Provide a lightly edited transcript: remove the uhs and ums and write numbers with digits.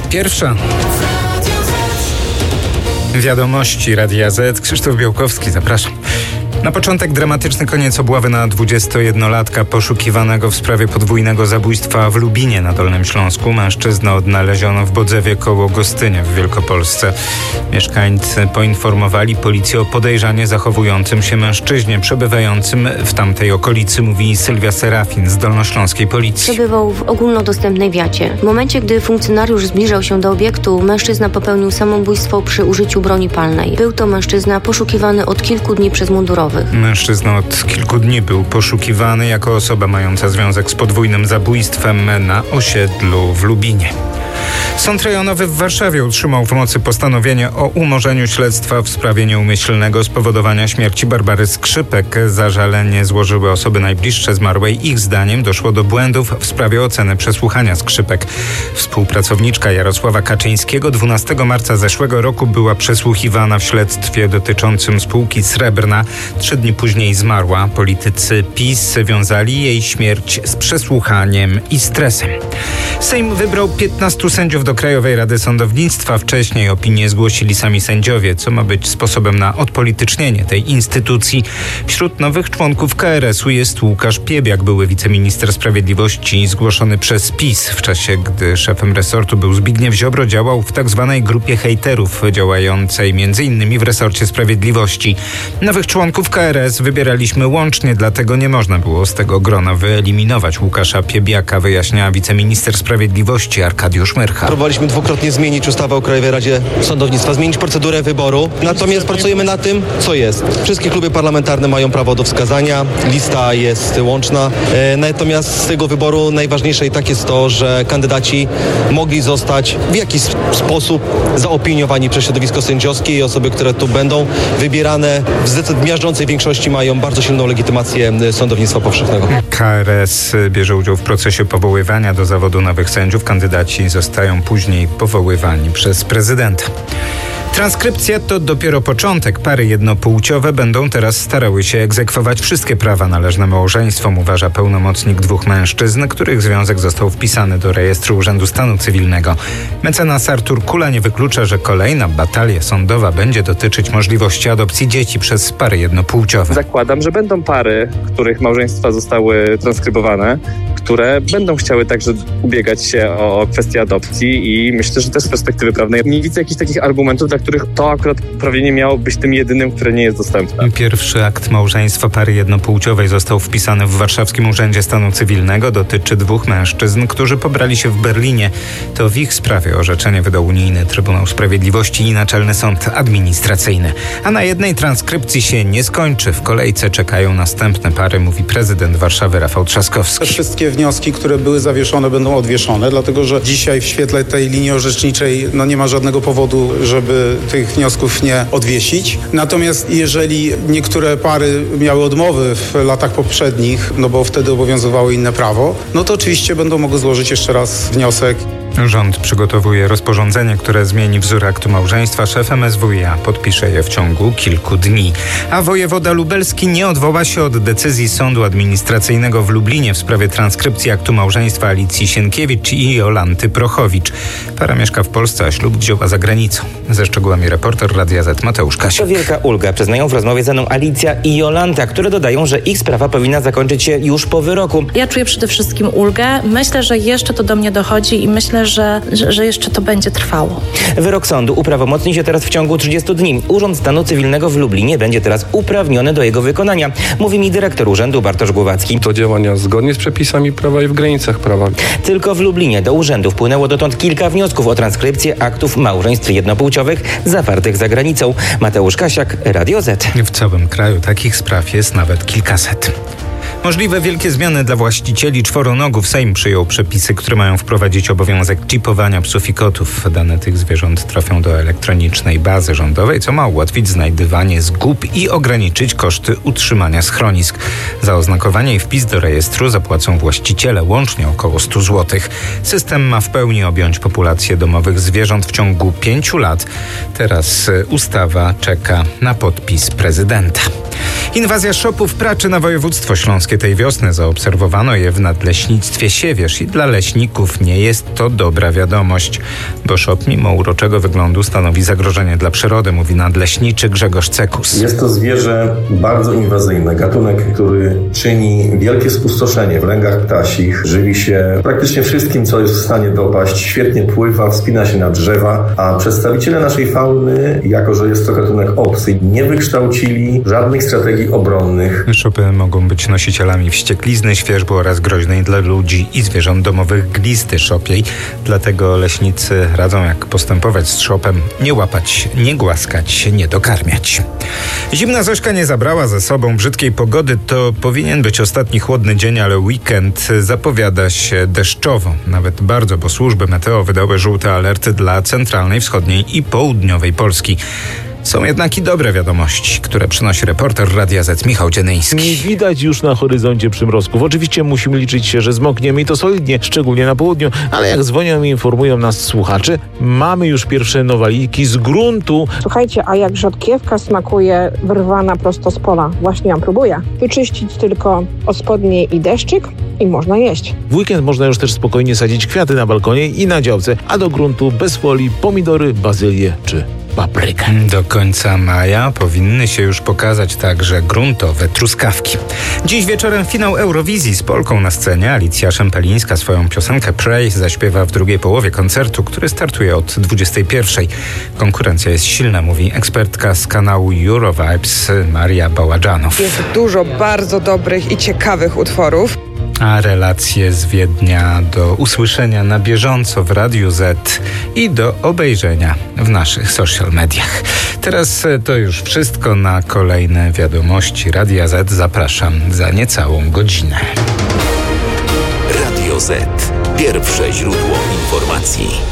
Pierwsza. Wiadomości Radia Z. Krzysztof Białkowski, zapraszam. Na początek dramatyczny koniec obławy na 21-latka poszukiwanego w sprawie podwójnego zabójstwa w Lubinie na Dolnym Śląsku. Mężczyznę odnaleziono w Bodzewie koło Gostynia w Wielkopolsce. Mieszkańcy poinformowali policję o podejrzanie zachowującym się mężczyźnie przebywającym w tamtej okolicy, mówi Sylwia Serafin z dolnośląskiej policji. Przebywał w ogólnodostępnej wiacie. W momencie, gdy funkcjonariusz zbliżał się do obiektu, mężczyzna popełnił samobójstwo przy użyciu broni palnej. Był to mężczyzna poszukiwany od kilku dni przez mundurowych. Mężczyzna od kilku dni był poszukiwany jako osoba mająca związek z podwójnym zabójstwem na osiedlu w Lubinie. Sąd rejonowy w Warszawie utrzymał w mocy postanowienie o umorzeniu śledztwa w sprawie nieumyślnego spowodowania śmierci Barbary Skrzypek. Zażalenie złożyły osoby najbliższe zmarłej. Ich zdaniem doszło do błędów w sprawie oceny przesłuchania Skrzypek. Współpracowniczka Jarosława Kaczyńskiego 12 marca zeszłego roku była przesłuchiwana w śledztwie dotyczącym spółki Srebrna. 3 dni później zmarła. Politycy PiS wiązali jej śmierć z przesłuchaniem i stresem. Sejm wybrał 15 sędziów do Krajowej Rady Sądownictwa. Wcześniej opinię zgłosili sami sędziowie, co ma być sposobem na odpolitycznienie tej instytucji. Wśród nowych członków KRS-u jest Łukasz Piebiak, były wiceminister sprawiedliwości, zgłoszony przez PiS. W czasie, gdy szefem resortu był Zbigniew Ziobro, działał w tzw. grupie hejterów, działającej m.in. w resorcie sprawiedliwości. Nowych członków KRS wybieraliśmy łącznie, dlatego nie można było z tego grona wyeliminować Łukasza Piebiaka, wyjaśnia wiceminister sprawiedliwości Arkadiusz Myrcha. Próbowaliśmy dwukrotnie zmienić ustawę o Krajowej Radzie Sądownictwa, zmienić procedurę wyboru. Natomiast pracujemy nad tym, co jest. Wszystkie kluby parlamentarne mają prawo do wskazania, lista jest łączna. Natomiast z tego wyboru najważniejsze i tak jest to, że kandydaci mogli zostać w jakiś sposób zaopiniowani przez środowisko sędziowskie i osoby, które tu będą wybierane w miażdżącej większości mają bardzo silną legitymację sądownictwa powszechnego. KRS bierze udział w procesie powoływania do zawodu nowych sędziów. Kandydaci zostają później powoływani przez prezydenta. Transkrypcja to dopiero początek. Pary jednopłciowe będą teraz starały się egzekwować wszystkie prawa należne małżeństwom, uważa pełnomocnik 2 mężczyzn, których związek został wpisany do rejestru Urzędu Stanu Cywilnego. Mecenas Artur Kula nie wyklucza, że kolejna batalia sądowa będzie dotyczyć możliwości adopcji dzieci przez pary jednopłciowe. Zakładam, że będą pary, których małżeństwa zostały transkrybowane, które będą chciały także ubiegać się o kwestię adopcji i myślę, że też z perspektywy prawnej nie widzę jakichś takich argumentów, dla których to akurat uprawnienie miało być tym jedynym, które nie jest dostępne. Pierwszy akt małżeństwa pary jednopłciowej został wpisany w Warszawskim Urzędzie Stanu Cywilnego. Dotyczy 2 mężczyzn, którzy pobrali się w Berlinie. To w ich sprawie orzeczenie wydał Unijny Trybunał Sprawiedliwości i Naczelny Sąd Administracyjny. A na jednej transkrypcji się nie skończy. W kolejce czekają następne pary, mówi prezydent Warszawy Rafał Trzaskowski. Wszystkie wnioski, które były zawieszone, będą odwieszone, dlatego że dzisiaj w świetle tej linii orzeczniczej nie ma żadnego powodu, żeby tych wniosków nie odwiesić. Natomiast jeżeli niektóre pary miały odmowy w latach poprzednich, bo wtedy obowiązywało inne prawo, to oczywiście będą mogły złożyć jeszcze raz wniosek. Rząd przygotowuje rozporządzenie, które zmieni wzór aktu małżeństwa. Szef MSWiA podpisze je w ciągu kilku dni. A wojewoda lubelski nie odwoła się od decyzji Sądu Administracyjnego w Lublinie w sprawie transkrypcji aktu małżeństwa Alicji Sienkiewicz i Jolanty Prochowicz. Para mieszka w Polsce, a ślub wzięła za granicą. Ze szczegółami reporter Radia Z Mateusz Kasiak. To wielka ulga, przyznają w rozmowie ze mną Alicja i Jolanta, które dodają, że ich sprawa powinna zakończyć się już po wyroku. Ja czuję przede wszystkim ulgę. Myślę, że jeszcze to do mnie dochodzi i myślę, że jeszcze to będzie trwało. Wyrok sądu uprawomocni się teraz w ciągu 30 dni. Urząd Stanu Cywilnego w Lublinie będzie teraz uprawniony do jego wykonania, mówi mi dyrektor urzędu Bartosz Głowacki. To działania zgodnie z przepisami prawa i w granicach prawa. Tylko w Lublinie do urzędu wpłynęło dotąd kilka wniosków o transkrypcję aktów małżeństw jednopłciowych zawartych za granicą. Mateusz Kasiak, Radio Z. W całym kraju takich spraw jest nawet kilkaset. Możliwe wielkie zmiany dla właścicieli czworonogów. Sejm przyjął przepisy, które mają wprowadzić obowiązek czipowania psów i kotów. Dane tych zwierząt trafią do elektronicznej bazy rządowej, co ma ułatwić znajdywanie zgub i ograniczyć koszty utrzymania schronisk. Za oznakowanie i wpis do rejestru zapłacą właściciele łącznie około 100 zł. System ma w pełni objąć populację domowych zwierząt w ciągu 5 lat. Teraz ustawa czeka na podpis prezydenta. Inwazja szopów praczy na województwo śląskie tej wiosny. Zaobserwowano je w nadleśnictwie Siewierz i dla leśników nie jest to dobra wiadomość, bo szop mimo uroczego wyglądu stanowi zagrożenie dla przyrody, mówi nadleśniczy Grzegorz Cekus. Jest to zwierzę bardzo inwazyjne, gatunek, który czyni wielkie spustoszenie w lęgach ptasich, żywi się praktycznie wszystkim, co jest w stanie dopaść, świetnie pływa, wspina się na drzewa, a przedstawiciele naszej fauny, jako że jest to gatunek obcy, nie wykształcili żadnych strategii obronnych. Szopy mogą być nosicielami wścieklizny, świerzbu oraz groźnej dla ludzi i zwierząt domowych glisty szopiej. Dlatego leśnicy radzą, jak postępować z szopem: nie łapać, nie głaskać, nie dokarmiać. Zimna Zośka nie zabrała ze sobą brzydkiej pogody. To powinien być ostatni chłodny dzień, ale weekend zapowiada się deszczowo. Nawet bardzo, bo służby meteo wydały żółte alerty dla centralnej, wschodniej i południowej Polski. Są jednak i dobre wiadomości, które przynosi reporter Radia Z Michał Dzienyński. Nie widać już na horyzoncie przymrozków. Oczywiście musimy liczyć się, że zmokniemy i to solidnie, szczególnie na południu, ale jak dzwonią i informują nas słuchacze, mamy już pierwsze nowaliki z gruntu. Słuchajcie, a jak rzodkiewka smakuje wyrwana prosto z pola. Właśnie ją próbuję. Wyczyścić tylko od spodnie i deszczyk i można jeść. W weekend można już też spokojnie sadzić kwiaty na balkonie i na działce, a do gruntu bez folii pomidory, bazylię czy paprykę. Do końca maja powinny się już pokazać także gruntowe truskawki. Dziś wieczorem finał Eurowizji z Polką na scenie. Alicja Szempelińska swoją piosenkę Pray zaśpiewa w drugiej połowie koncertu, który startuje od 21. Konkurencja jest silna, mówi ekspertka z kanału Eurovibes Maria Baładżanow. Jest dużo bardzo dobrych i ciekawych utworów. A relacje z Wiednia do usłyszenia na bieżąco w Radiu Z i do obejrzenia w naszych social mediach. Teraz to już wszystko. Na kolejne wiadomości Radia Z zapraszam za niecałą godzinę. Radio Z. Pierwsze źródło informacji.